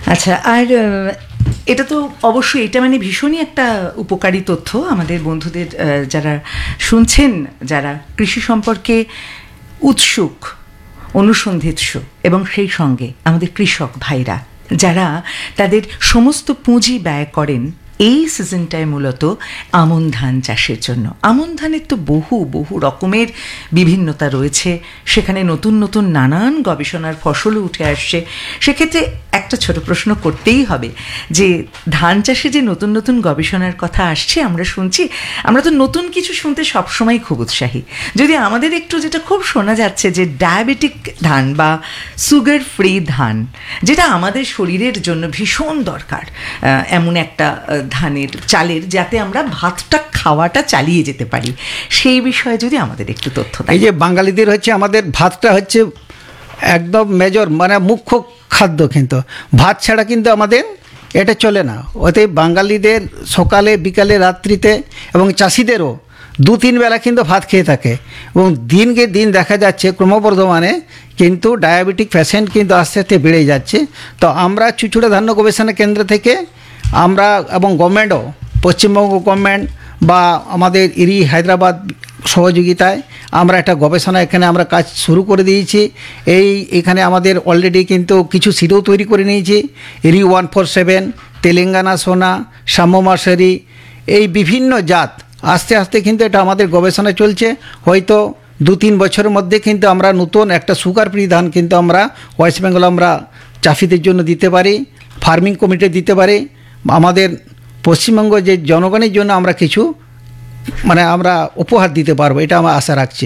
আচ্ছা, আর এটা তো অবশ্যই এটা মানে ভীষণই একটা উপকারী তথ্য আমাদের বন্ধুদের যারা শুনছেন, যারা কৃষি সম্পর্কে উৎসুক, অনুসন্ধিৎসু, এবং সেই সঙ্গে আমাদের কৃষক ভাইরা যারা তাদের সমস্ত পুঁজি ব্যয় করেন এই সিজনটায় মূলত আমন ধান চাষের জন্য। আমন ধানের তো বহু বহু রকমের বিভিন্নতা রয়েছে, সেখানে নতুন নতুন নানান গবেষণার ফসলও উঠে আসছে। সেক্ষেত্রে একটা ছোট প্রশ্ন করতেই হবে যে ধান চাষে যে নতুন নতুন গবেষণার কথা আসছে, আমরা শুনছি, আমরা তো নতুন কিছু শুনতে সবসময় খুব উৎসাহী। যদি আমাদের একটু যেটা খুব শোনা যাচ্ছে যে ডায়াবেটিক ধান বা সুগার ফ্রি ধান, যেটা আমাদের শরীরের জন্য ভীষণ দরকার, এমন একটা ধানের চালের যাতে আমরা ভাতটা খাওয়াটা চালিয়ে যেতে পারি, সেই বিষয়ে যদি আমাদের একটু তথ্য দেন। এই যে বাঙালিদের হচ্ছে আমাদের ভাতটা হচ্ছে একদম মেজর মানে মুখ্য খাদ্য, কিন্তু ভাত ছাড়া কিন্তু আমাদের এটা চলে না। ওতে বাঙালিদের সকালে বিকালে রাত্রিতে এবং চাষিদেরও 2-3 বেলা কিন্তু ভাত খেয়ে থাকে, এবং দিনকে দিন দেখা যাচ্ছে ক্রমবর্ধমানে কিন্তু ডায়াবেটিক পেশেন্ট কিন্তু আস্তে আস্তে বেড়ে যাচ্ছে। তো আমরা চুচুড়া ধান্য গবেষণা কেন্দ্র থেকে আমরা এবং গভর্নমেন্টও, পশ্চিমবঙ্গ গভর্নমেন্ট বা আমাদের ইরি হায়দ্রাবাদ সহযোগিতায় আমরা একটা গবেষণা এখানে আমরা কাজ শুরু করে দিয়েছি। এখানে আমাদের অলরেডি কিন্তু কিছু সিডও তৈরি করে নিয়েছি। ইরি 147, তেলেঙ্গানা সোনা, সাম্যমাশারি, এই বিভিন্ন জাত আস্তে আস্তে কিন্তু এটা আমাদের গবেষণা চলছে। হয়তো 2-3 বছরের মধ্যে কিন্তু আমরা নতুন একটা সুগার ফ্রি ধান কিন্তু আমরা ওয়েস্ট বেঙ্গল আমরা চাষিদের জন্য দিতে পারি, ফার্মিং কমিটি দিতে পারি। আমাদের পশ্চিমবঙ্গ যে জনগণের জন্য আমরা কিছু মানে আমরা উপহার দিতে পারবো, এটা আমরা আশা রাখছি।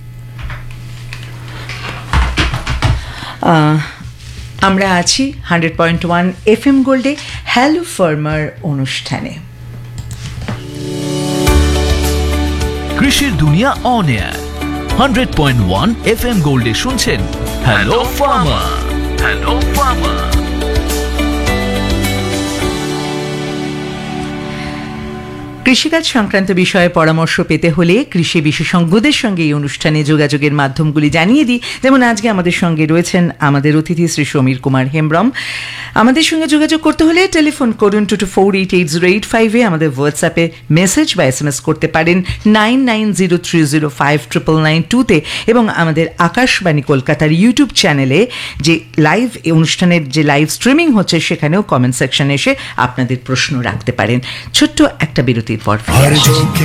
আমরা আছি 100.1 FM গোল্ডে হ্যালো ফার্মার অনুষ্ঠানে। কৃষির দুনিয়া অন এয়ার 100.1 FM গোল্ডে শুনছেন হ্যালো ফার্মার। Hello farmer. কৃষিকাজ সংক্রান্ত বিষয়ে পরামর্শ পেতে হলে কৃষি বিশেষজ্ঞদের সঙ্গে এই অনুষ্ঠানে যোগাযোগের মাধ্যমগুলি জানিয়ে দিই। যেমন আজকে আমাদের সঙ্গে রয়েছেন আমাদের অতিথি শ্রী সমীর কুমার হেমব্রম। আমাদের সঙ্গে যোগাযোগ করতে হলে টেলিফোন করুন 22488085-এ, আমাদের হোয়াটসঅ্যাপে মেসেজ বা SMS করতে পারেন 9903059992-তে, এবং আমাদের আকাশবাণী কলকাতার ইউটিউব চ্যানেলে যে লাইভ অনুষ্ঠানের যে লাইভ স্ট্রিমিং হচ্ছে সেখানেও কমেন্ট সেকশনে এসে আপনাদের প্রশ্ন রাখতে পারেন। ছোট্ট একটা বিরতির পর